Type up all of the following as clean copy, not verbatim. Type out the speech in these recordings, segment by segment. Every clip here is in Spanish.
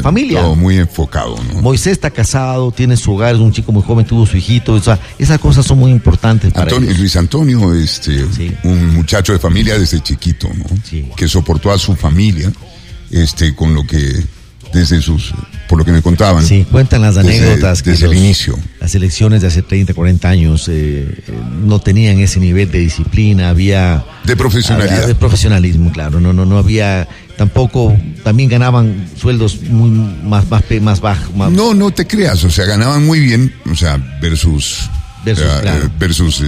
familia. Todo muy enfocado, ¿no? Moisés está casado, tiene su hogar, es un chico muy joven, tuvo su hijito, o sea, esas cosas son muy importantes para ellos. Luis Antonio, un muchacho de familia desde chiquito, ¿no? Sí. Que soportó a su familia, con lo que, por lo que me contaban. Sí, cuentan las anécdotas desde el inicio. Las elecciones de hace 30, 40 años no tenían ese nivel de disciplina, había... De profesionalidad. De profesionalismo, claro, no había... Tampoco, también ganaban sueldos muy más bajos. No te creas, o sea, ganaban muy bien, o sea, versus claro. Versus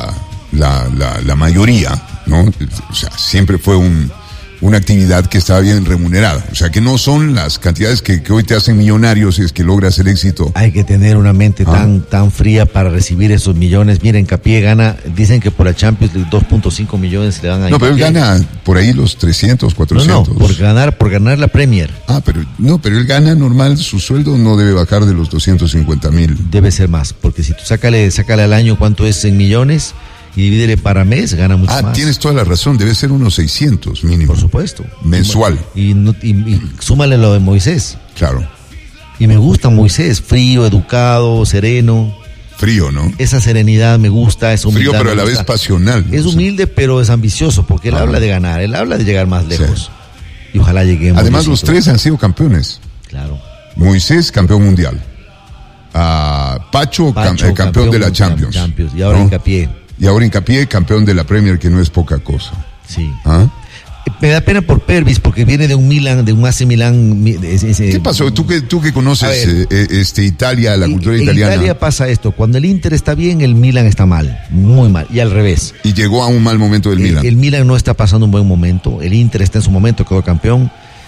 la mayoría, ¿no? O sea, siempre fue una actividad que estaba bien remunerada. O sea, que no son las cantidades que hoy te hacen millonario si es que logras el éxito. Hay que tener una mente tan fría para recibir esos millones. Mira, Hincapié gana, dicen que por la Champions 2.5 millones le dan a Hincapié. No, pero él gana por ahí los 300, 400. No, por ganar la Premier. Pero él gana normal, su sueldo no debe bajar de los 250,000. Debe ser más, porque si tú sácale al año cuánto es en millones y divídele para mes, gana mucho más. Tienes toda la razón, debe ser unos 600 mínimo. Por supuesto. Mensual. Y súmale lo de Moisés. Claro. Y me gusta Moisés, frío, educado, sereno. Frío, ¿no? Esa serenidad me gusta, es humildad. Frío, pero a la vez pasional. Es humilde, pero es ambicioso, porque él habla de ganar, él habla de llegar más lejos. Sí. Y ojalá lleguemos. Además, los tres han sido campeones. Claro. Moisés, campeón mundial. Pacho campeón de la Champions. Y ahora Hincapié. Y ahora Hincapié, campeón de la Premier, que no es poca cosa. Sí. Me da pena por Pervis, porque viene de un Milan, de un AC Milan. ¿Qué pasó? Tú que conoces Italia, la cultura italiana. En Italia pasa esto, cuando el Inter está bien, el Milan está mal, muy mal, y al revés. Y llegó a un mal momento del Milan. El Milan no está pasando un buen momento, el Inter está en su momento, quedó campeón.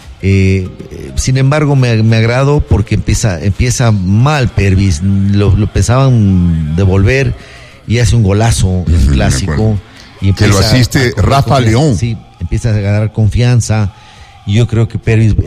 Sin embargo, me agradó porque empieza mal Pervis, lo pensaban devolver y hace un golazo en un clásico. Y que lo asiste Rafa León. Sí, empieza a ganar confianza. Y yo creo que Pervis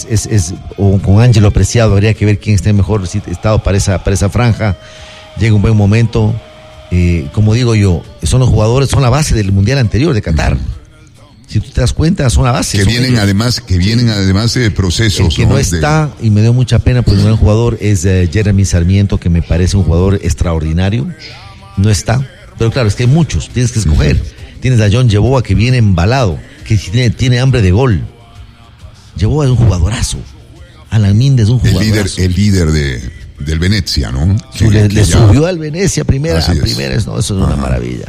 o con Ángelo Preciado, habría que ver quién está en mejor estado para esa franja. Llega un buen momento. Como digo yo, son los jugadores, son la base del mundial anterior de Qatar. Si tú te das cuenta, son la base. Que vienen además de procesos. El que no está, y me dio mucha pena porque un gran jugador es Jeremy Sarmiento, que me parece un jugador extraordinario. No está. Pero claro, es que hay muchos, tienes que escoger. Tienes a John Yeboah, que viene embalado, que tiene hambre de gol. Yeboah es un jugadorazo. Alan Minde es un jugadorazo. El líder del Venezia, ¿no? Le subió al Venecia a primera. Eso es una maravilla.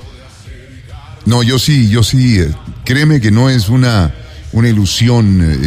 No, yo sí, créeme que no es una ilusión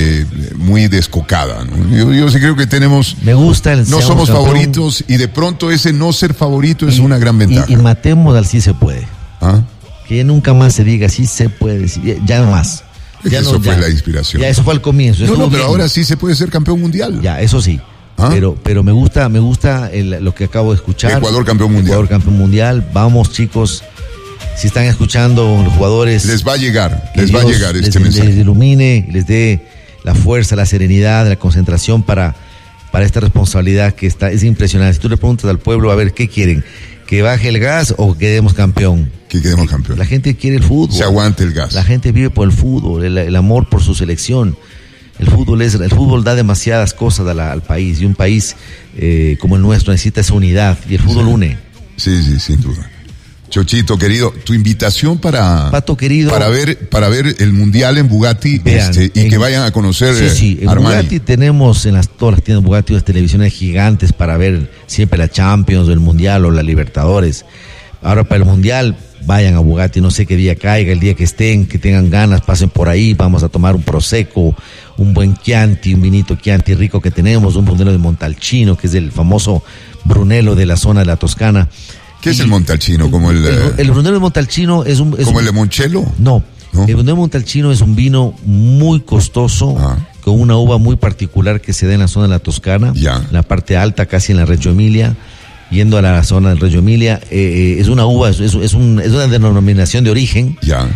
muy descocada, ¿no? Yo sí creo que tenemos. Me gusta no somos favoritos, y de pronto ese no ser favorito es una gran ventaja. Y matemos al sí se puede. Que nunca más se diga sí se puede, ya no más. Eso fue la inspiración. Ya eso fue al comienzo. No, pero ahora sí se puede ser campeón mundial. Ya, eso sí. Pero me gusta lo que acabo de escuchar. Ecuador campeón mundial. Vamos, chicos. Si están escuchando los jugadores, les va a llegar este mensaje. Les ilumine, les dé la fuerza, la serenidad, la concentración para esta responsabilidad que es impresionante. Si tú le preguntas al pueblo, a ver, ¿qué quieren? ¿Que baje el gas o quedemos campeón? Que quedemos campeón. La gente quiere el fútbol. Se aguante el gas. La gente vive por el fútbol, el amor por su selección. El fútbol da demasiadas cosas al país, y un país como el nuestro necesita esa unidad, y el fútbol une. Sí, sin duda. Chochito, querido, tu invitación Pato, querido, para ver el mundial en Bugatti. Vean, que vayan a conocer en Armani. Bugatti tenemos todas las tiendas Bugatti unas televisiones gigantes para ver siempre la Champions o el Mundial o la Libertadores. Ahora para el Mundial vayan a Bugatti, no sé qué día caiga, el día que estén, que tengan ganas, pasen por ahí, vamos a tomar un Prosecco, un buen Chianti, un vinito Chianti rico que tenemos, un Brunello de Montalcino, que es el famoso Brunello de la zona de la Toscana. ¿Qué es el Montalcino? El Brunello de Montalcino es un... ¿Como el limoncello? No. El Brunello de Montalcino es un vino muy costoso, con una uva muy particular que se da en la zona de la Toscana, la parte alta, casi en la Reggio Emilia, yendo a la zona del Reggio Emilia. Es una uva, es una denominación de origen.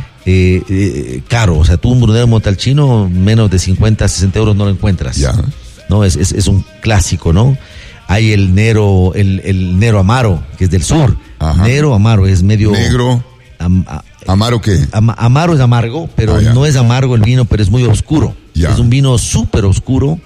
Caro, o sea, tú un Brunello de Montalcino, menos de 50, 60 euros no lo encuentras. No, es un clásico, ¿no? Hay el Nero Amaro, que es del sur. Nero Amaro es medio... Negro. ¿Amaro qué? Amaro es amargo, pero no es amargo el vino, pero es muy oscuro. Es un vino súper oscuro,